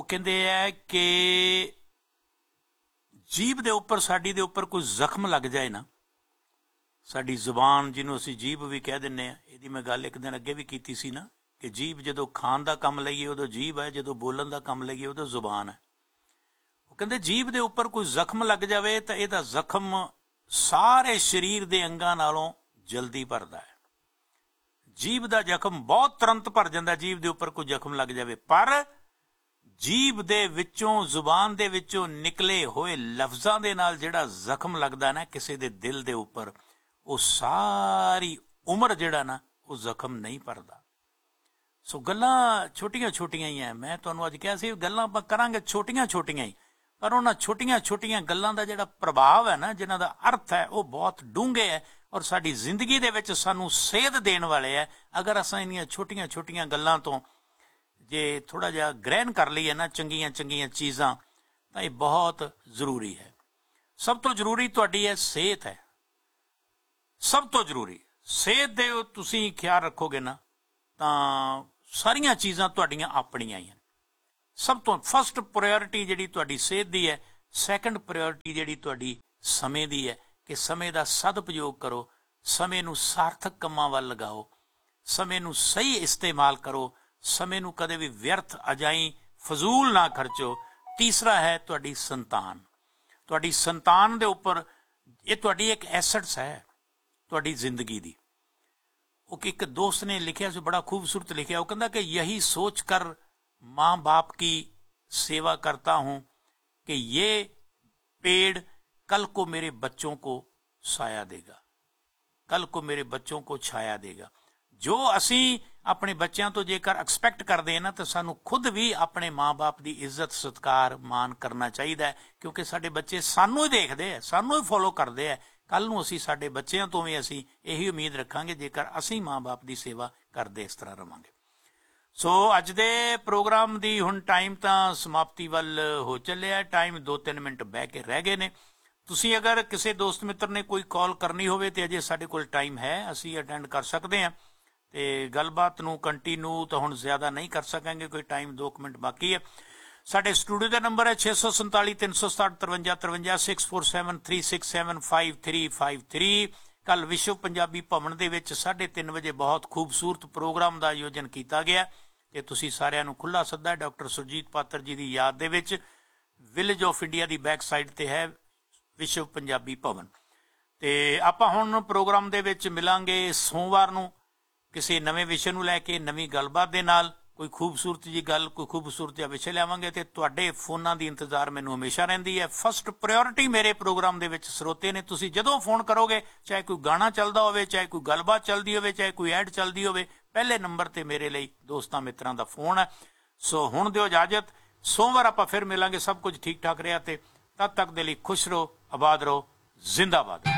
ਉਹ ਕਹਿੰਦੇ ਹੈ ਕਿ ਜੀਭ ਦੇ ਉੱਪਰ ਸਾਡੀ ਦੇ ਉੱਪਰ ਕੋਈ ਜ਼ਖਮ ਲੱਗ ਜਾਏ ਨਾ, ਸਾਡੀ ਜ਼ੁਬਾਨ ਜਿਹਨੂੰ ਅਸੀਂ ਜੀਭ ਵੀ ਕਹਿ ਦਿੰਦੇ ਹਾਂ, ਇਹਦੀ ਮੈਂ ਗੱਲ ਇੱਕ ਦਿਨ ਅੱਗੇ ਵੀ ਕੀਤੀ ਸੀ ਨਾ ਕਿ ਜੀਭ ਜਦੋਂ ਖਾਣ ਦਾ ਕੰਮ ਲਈਏ ਉਦੋਂ ਜੀਭ ਹੈ, ਜਦੋਂ ਬੋਲਣ ਦਾ ਕੰਮ ਲਈਏ ਉਦੋਂ ਜ਼ੁਬਾਨ ਹੈ। ਉਹ ਕਹਿੰਦੇ ਜੀਭ ਦੇ ਉੱਪਰ ਕੋਈ ਜ਼ਖਮ ਲੱਗ ਜਾਵੇ ਤਾਂ ਇਹਦਾ ਜ਼ਖਮ ਸਾਰੇ ਸਰੀਰ ਦੇ ਅੰਗਾਂ ਨਾਲੋਂ ਜਲਦੀ ਭਰਦਾ ਹੈ। ਜੀਭ ਦਾ ਜ਼ਖਮ ਬਹੁਤ ਤੁਰੰਤ ਭਰ ਜਾਂਦਾ ਜੀਭ ਦੇ ਉੱਪਰ ਕੋਈ ਜ਼ਖਮ ਲੱਗ ਜਾਵੇ, ਪਰ ਜੀਭ ਦੇ ਵਿੱਚੋਂ, ਜ਼ੁਬਾਨ ਦੇ ਵਿੱਚੋਂ ਨਿਕਲੇ ਹੋਏ ਲਫ਼ਜ਼ਾਂ ਦੇ ਨਾਲ ਜਿਹੜਾ ਜ਼ਖਮ ਲੱਗਦਾ ਨਾ ਕਿਸੇ ਦੇ ਦਿਲ ਦੇ ਉੱਪਰ, ਉਹ ਸਾਰੀ ਉਮਰ ਜਿਹੜਾ ਨਾ ਉਹ ਜ਼ਖਮ ਨਹੀਂ ਭਰਦਾ। ਸੋ ਗੱਲਾਂ ਛੋਟੀਆਂ ਛੋਟੀਆਂ ਹੀ ਹੈ। ਮੈਂ ਤੁਹਾਨੂੰ ਅੱਜ ਕਿਹਾ ਸੀ ਗੱਲਾਂ ਆਪਾਂ ਕਰਾਂਗੇ ਛੋਟੀਆਂ ਛੋਟੀਆਂ ਹੀ, ਪਰ ਉਹਨਾਂ ਛੋਟੀਆਂ ਛੋਟੀਆਂ ਗੱਲਾਂ ਦਾ ਜਿਹੜਾ ਪ੍ਰਭਾਵ ਹੈ ਨਾ, ਜਿਨ੍ਹਾਂ ਦਾ ਅਰਥ ਹੈ, ਉਹ ਬਹੁਤ ਡੂੰਘੇ ਹੈ ਔਰ ਸਾਡੀ ਜ਼ਿੰਦਗੀ ਦੇ ਵਿੱਚ ਸਾਨੂੰ ਸੇਧ ਦੇਣ ਵਾਲੇ ਹੈ। ਅਗਰ ਅਸੀਂ ਇੰਨੀਆਂ ਛੋਟੀਆਂ ਛੋਟੀਆਂ ਗੱਲਾਂ ਤੋਂ ਜੇ ਥੋੜ੍ਹਾ ਜਿਹਾ ਗ੍ਰਹਿਣ ਕਰ ਲਈਏ ਨਾ ਚੰਗੀਆਂ ਚੰਗੀਆਂ ਚੀਜ਼ਾਂ, ਤਾਂ ਇਹ ਬਹੁਤ ਜ਼ਰੂਰੀ ਹੈ। ਸਭ ਤੋਂ ਜ਼ਰੂਰੀ ਤੁਹਾਡੀ ਹੈ ਸਿਹਤ ਹੈ। ਸਭ ਤੋਂ ਜ਼ਰੂਰੀ ਸਿਹਤ ਦੇ ਤੁਸੀਂ ਖਿਆਲ ਰੱਖੋਗੇ ਨਾ ਤਾਂ ਸਾਰੀਆਂ ਚੀਜ਼ਾਂ ਤੁਹਾਡੀਆਂ ਆਪਣੀਆਂ ਹੀ ਹਨ। ਸਭ ਤੋਂ ਫਸਟ ਪ੍ਰਾਇੋਰਟੀ ਜਿਹੜੀ ਤੁਹਾਡੀ ਸਿਹਤ ਦੀ ਹੈ, ਸੈਕੰਡ ਪ੍ਰਾਇੋਰਟੀ ਜਿਹੜੀ ਤੁਹਾਡੀ ਸਮੇਂ ਦੀ ਹੈ ਕਿ ਸਮੇਂ ਦਾ ਸਦਉਪਯੋਗ ਕਰੋ, ਸਮੇਂ ਨੂੰ ਸਾਰਥਕ ਕੰਮਾਂ ਵੱਲ ਲਗਾਓ, ਸਮੇਂ ਨੂੰ ਸਹੀ ਇਸਤੇਮਾਲ ਕਰੋ, ਸਮੇਂ ਨੂੰ ਕਦੇ ਵੀ ਵਿਅਰਥ ਅਜਾਈਂ ਫਜ਼ੂਲ ਨਾ ਖਰਚੋ। ਤੀਸਰਾ ਹੈ ਤੁਹਾਡੀ ਸੰਤਾਨ। ਤੁਹਾਡੀ ਸੰਤਾਨ ਦੇ ਉੱਪਰ ਇਹ ਤੁਹਾਡੀ ਇੱਕ ਐਸੈਟਸ ਹੈ ਤੁਹਾਡੀ ਜ਼ਿੰਦਗੀ ਦੀ। ਉਹ ਇੱਕ ਦੋਸਤ ਨੇ ਲਿਖਿਆ ਸੀ, ਬੜਾ खूबसूरत लिखा, वो कहता कि यही सोच कर माँ बाप की सेवा करता हूँ कि ये पेड़ कल को मेरे बच्चों को साया देगा, कल को मेरे बच्चों को छाया देगा। जो असी अपने बच्चों तो जेकर एक्सपैक्ट करते हैं ना, तो सानू खुद भी अपने माँ बाप की इज्जत सत्कार मान करना चाहिए, क्योंकि साडे बच्चे सानू ही देखते हैं, सानू ही फॉलो करते हैं। ਕੱਲ੍ਹ ਨੂੰ ਅਸੀਂ ਸਾਡੇ ਬੱਚਿਆਂ ਤੋਂ ਵੀ ਅਸੀਂ ਇਹੀ ਉਮੀਦ ਰੱਖਾਂਗੇ ਜੇਕਰ ਅਸੀਂ ਮਾਂ ਬਾਪ ਦੀ ਸੇਵਾ ਕਰਦੇ ਇਸ ਤਰ੍ਹਾਂ ਰਵਾਂਗੇ। ਸੋ ਅੱਜ ਦੇ ਪ੍ਰੋਗਰਾਮ ਦੀ ਹੁਣ ਟਾਈਮ ਤਾਂ ਸਮਾਪਤੀ ਵੱਲ ਹੋ ਚੱਲਿਆ। ਟਾਈਮ 2-3 ਮਿੰਟ ਬਹਿ ਕੇ ਰਹਿ ਗਏ ਨੇ। ਤੁਸੀਂ ਅਗਰ ਕਿਸੇ ਦੋਸਤ ਮਿੱਤਰ ਨੇ ਕੋਈ ਕਾਲ ਕਰਨੀ ਹੋਵੇ ਤੇ ਅਜੇ ਸਾਡੇ ਕੋਲ ਟਾਈਮ ਹੈ, ਅਸੀਂ ਅਟੈਂਡ ਕਰ ਸਕਦੇ ਹਾਂ ਤੇ ਗੱਲਬਾਤ ਨੂੰ ਕੰਟੀਨਿਊ ਤਾਂ ਹੁਣ ਜ਼ਿਆਦਾ ਨਹੀਂ ਕਰ ਸਕਾਂਗੇ, ਕੋਈ ਟਾਈਮ 2 ਮਿੰਟ ਬਾਕੀ ਹੈ। ਸਾਡੇ ਸਟੂਡੀਓ ਦਾ ਨੰਬਰ ਹੈ 647 367 5353 6473675353। ਕੱਲ ਵਿਸ਼ਵ ਪੰਜਾਬੀ ਭਵਨ ਦੇ ਵਿੱਚ 3:30 ਵਜੇ ਬਹੁਤ ਖੂਬਸੂਰਤ ਪ੍ਰੋਗਰਾਮ ਦਾ ਆਯੋਜਨ ਕੀਤਾ ਗਿਆ ਤੇ ਤੁਸੀਂ ਸਾਰਿਆਂ ਨੂੰ ਖੁੱਲ੍ਹਾ ਸੱਦਾ। ਡਾਕਟਰ ਸੁਰਜੀਤ ਪਾਤਰ ਜੀ ਦੀ ਯਾਦ ਦੇ ਵਿੱਚ village of India the back side ਤੇ ਹੈ ਵਿਸ਼ਵ ਪੰਜਾਬੀ ਭਵਨ। ਤੇ ਆਪਾਂ ਹੁਣ ਪ੍ਰੋਗਰਾਮ ਦੇ ਵਿੱਚ ਮਿਲਾਂਗੇ ਸੋਮਵਾਰ ਨੂੰ ਕਿਸੇ ਨਵੇਂ ਵਿਸ਼ੇ ਨੂੰ ਲੈ ਕੇ, ਨਵੀਂ ਗੱਲਬਾਤ ਦੇ ਨਾਲ। ਕੋਈ ਖੂਬਸੂਰਤ ਜੀ ਗੱਲ, ਕੋਈ ਖੂਬਸੂਰਤ ਜਿਹਾ ਵਿਸ਼ੇ ਲਿਆਵਾਂਗੇ ਤੇ ਤੁਹਾਡੇ ਫੋਨਾਂ ਦੀ ਇੰਤਜ਼ਾਰ ਮੈਨੂੰ ਹਮੇਸ਼ਾ ਰਹਿੰਦੀ ਹੈ। ਫਸਟ ਪ੍ਰਾਇੋਰਟੀ ਮੇਰੇ ਪ੍ਰੋਗਰਾਮ ਦੇ ਵਿੱਚ ਸਰੋਤੇ ਨੇ। ਤੁਸੀਂ ਜਦੋਂ ਫੋਨ ਕਰੋਗੇ, ਚਾਹੇ ਕੋਈ ਗਾਣਾ ਚੱਲਦਾ ਹੋਵੇ, ਚਾਹੇ ਕੋਈ ਗੱਲਬਾਤ ਚੱਲਦੀ ਹੋਵੇ, ਚਾਹੇ ਕੋਈ ਐਡ ਚੱਲਦੀ ਹੋਵੇ, ਪਹਿਲੇ ਨੰਬਰ ਤੇ ਮੇਰੇ ਲਈ ਦੋਸਤਾਂ ਮਿੱਤਰਾਂ ਦਾ ਫੋਨ ਹੈ। ਸੋ ਹੁਣ ਦਿਓ ਇਜਾਜ਼ਤ, ਸੋਮਵਾਰ ਆਪਾਂ ਫਿਰ ਮਿਲਾਂਗੇ। ਸਭ ਕੁਝ ਠੀਕ ਠਾਕ ਰਿਹਾ ਤੇ ਤਦ ਤੱਕ ਦੇ ਲਈ ਖੁਸ਼ ਰਹੋ, ਆਬਾਦ ਰਹੋ, ਜ਼ਿੰਦਾਬਾਦ।